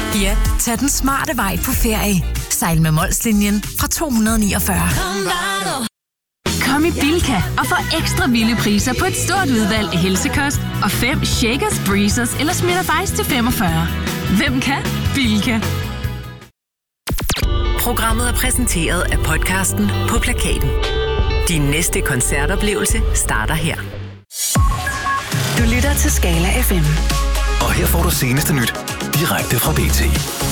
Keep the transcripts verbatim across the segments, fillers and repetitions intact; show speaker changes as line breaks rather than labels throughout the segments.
Ja, tag den smarte vej på ferie. Sejl med Molslinjen fra to hundrede og niogfyrre.
Kom i Bilka og få ekstra vilde priser på et stort udvalg af helsekost og fem Shakers, Breezers eller Smitter til femogfyrre. Hvem kan? Bilka.
Programmet er præsenteret af podcasten På Plakaten. Din næste koncertoplevelse starter her. Du lytter til Skala F M.
Og her får du seneste nyt direkte fra B T.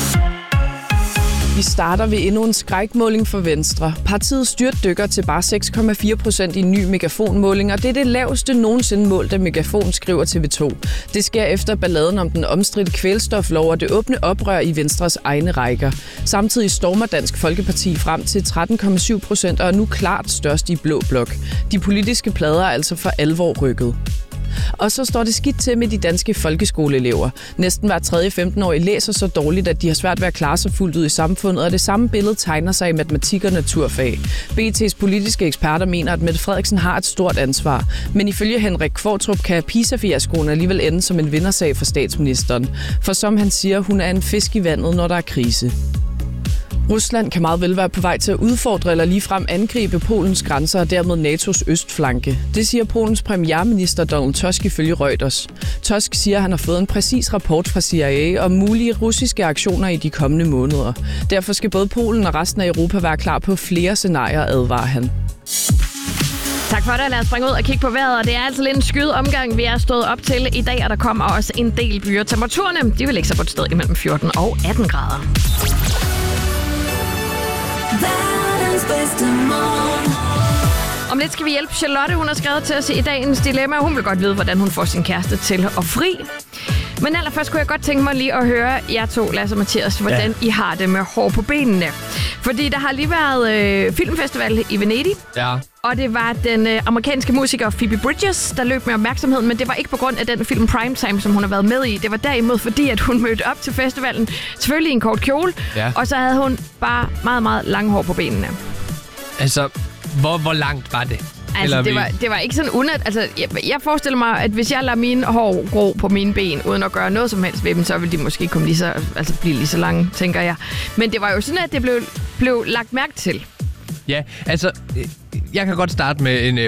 Vi starter ved endnu en skrækmåling for Venstre. Partiet styrtdykker til bare seks komma fire procent i en ny megafonmåling, og det er det laveste nogensinde målt af Megafon, skriver T V to. Det sker efter balladen om den omstridte kvælstoflov og det åbne oprør i Venstres egne rækker. Samtidig stormer Dansk Folkeparti frem til tretten komma syv procent og er nu klart størst i blå blok. De politiske plader er altså for alvor rykket. Og så står det skidt til med de danske folkeskoleelever. Næsten hver tredje femten-årige læser så dårligt, at de har svært ved at klare sig fuldt ud i samfundet, og det samme billede tegner sig i matematik og naturfag. B T's politiske eksperter mener, at Mette Frederiksen har et stort ansvar. Men ifølge Henrik Kvartrup kan PISA-fiaskoen alligevel ende som en vindersag for statsministeren. For som han siger, hun er en fisk i vandet, når der er krise. Rusland kan meget vel være på vej til at udfordre eller ligefrem angribe Polens grænser og dermed N A T O's østflanke. Det siger Polens premierminister Donald Tusk ifølge Reuters. Tusk siger, at han har fået en præcis rapport fra C I A om mulige russiske aktioner i de kommende måneder. Derfor skal både Polen og resten af Europa være klar på flere scenarier, advarer han.
Tak for det. Lad os springe ud og kigge på vejret. Og det er altså lidt en skyet omgang, vi er stået op til i dag, og der kommer også en del byer. Temperaturerne, de vil lægge sig på et sted imellem fjorten og atten grader. Om lidt skal vi hjælpe Charlotte. Hun har skrevet til os i dagens dilemma. Hun vil godt vide, hvordan hun får sin kæreste til at fri. Men allerførst kunne jeg godt tænke mig lige at høre jer to, Lasse og Mathias, hvordan ja. I har det med hår på benene. Fordi der har lige været øh, filmfestival i Venedig.
Ja.
Og det var den øh, amerikanske musiker Phoebe Bridgers, der løb med opmærksomheden. Men det var ikke på grund af den film Primetime, som hun har været med i. Det var derimod fordi, at hun mødte op til festivalen. Selvfølgelig i en kort kjole. Ja. Og så havde hun bare meget, meget lange hår på benene.
Altså, hvor, hvor langt var det?
Altså, det var, det var ikke sådan unat. Altså, jeg, jeg forestiller mig, at hvis jeg lader mine hår gro på mine ben, uden at gøre noget som helst ved dem, så ville de måske komme lige så, altså blive lige så lange, tænker jeg. Men det var jo sådan, at det blev, blev lagt mærke til.
Ja, altså, jeg kan godt starte med en